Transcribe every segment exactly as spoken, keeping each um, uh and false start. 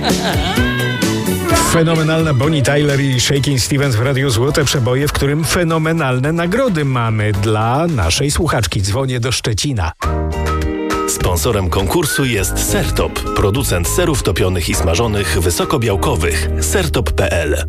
Fenomenalna Bonnie Tyler i Shakin' Stevens w Radiu Złote Przeboje, w którym fenomenalne nagrody mamy dla naszej słuchaczki. Dzwonię do Szczecina. Sponsorem konkursu jest Sertop, producent serów topionych i smażonych wysokobiałkowych. sertop kropka p l.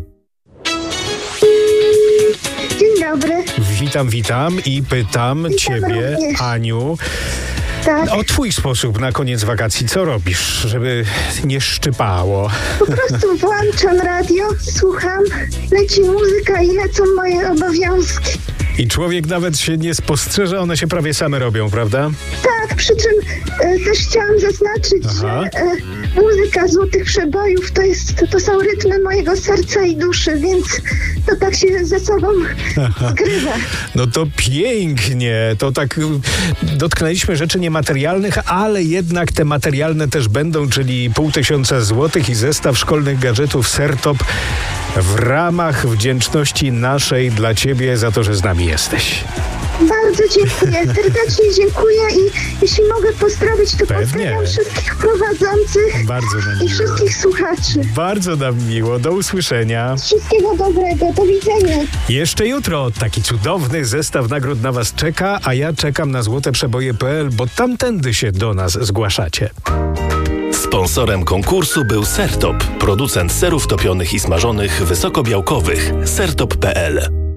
Dzień dobry. Witam, witam i pytam Witam ciebie, również. Aniu, Tak, o twój sposób na koniec wakacji. Co robisz, żeby nie szczypało? po prostu włączam radio, słucham, leci muzyka i lecą moje obowiązki. I człowiek nawet się nie spostrzeże, one się prawie same robią, prawda? Tak, przy czym e, też chciałam zaznaczyć, Aha. że e, muzyka Złotych Przebojów to, jest, to, to są rytmy mojego serca i duszy, więc to tak się ze sobą zgrywa. No to pięknie, to tak y, dotknęliśmy rzeczy niematerialnych, ale jednak te materialne też będą, czyli pół tysiąca złotych i zestaw szkolnych gadżetów Sertop w ramach wdzięczności naszej dla ciebie za to, że z nami jesteś. Bardzo dziękuję, serdecznie dziękuję i jeśli mogę pozdrowić, to Pewnie. pozdrawiam wszystkich prowadzących Bardzo nam i miło. wszystkich słuchaczy. Bardzo nam miło, do usłyszenia. Wszystkiego dobrego, do widzenia. Jeszcze jutro taki cudowny zestaw nagród na was czeka, a ja czekam na złoteprzeboje kropka p l, bo tamtędy się do nas zgłaszacie. Sponsorem konkursu był Sertop, producent serów topionych i smażonych wysokobiałkowych. sertop kropka p l.